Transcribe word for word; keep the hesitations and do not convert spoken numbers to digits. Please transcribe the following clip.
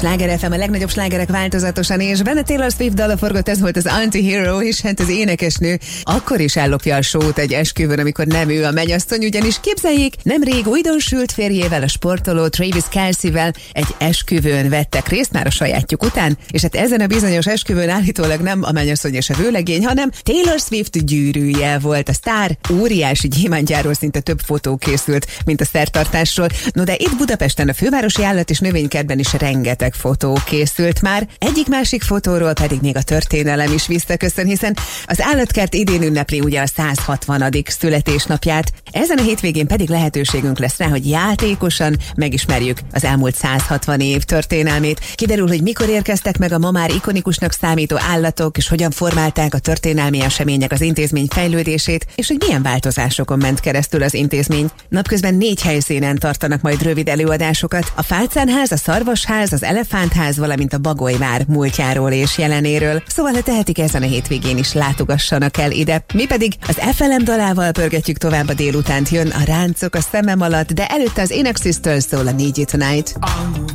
Sláger ef em, a legnagyobb slágerek változatosan, és benne Taylor Swift dala forgott, ez volt az Anti-Hero, és hát az énekesnő akkor is ellopja a sót egy esküvőn, amikor nem ő a mennyasszony, ugyanis képzeljék, nemrég újdonsült férjével, a sportoló Travis Kelce-vel egy esküvőn vettek részt már a sajátjuk után, és hát ezen a bizonyos esküvőn állítólag nem a mennyasszony és a vőlegény, hanem Taylor Swift gyűrűje volt a sztár, óriási gyémántjáról szinte több fotó készült, mint a szertartásról. No de itt Budapesten a fővárosi állat és növénykertben is rengeteg fotó készült már, egyik-másik fotóról pedig még a történelem is visszaköszön, hiszen az állatkert idén ünnepli ugye a száz hatvanadik születésnapját, ezen a hétvégén pedig lehetőségünk lesz rá, hogy játékosan megismerjük az elmúlt száz hatvan év történelmét. Kiderül, hogy mikor érkeztek meg a ma már ikonikusnak számító állatok, és hogyan formálták a történelmi események az intézmény fejlődését, és hogy milyen változásokon ment keresztül az intézmény. Napközben négy helyszínen tartanak majd rövid előadásokat: a Fálcánház, a Szarvasház, az Elefántház, valamint a Bagolyvár múltjáról és jelenéről. Szóval, ha tehetik, ezen a hétvégén is látogassanak el ide. Mi pedig az ef el em dalával pörgetjük tovább a délutánt, jön a Ráncok a szemem alatt, de előtte az Inexis-től szól a Need You Tonight.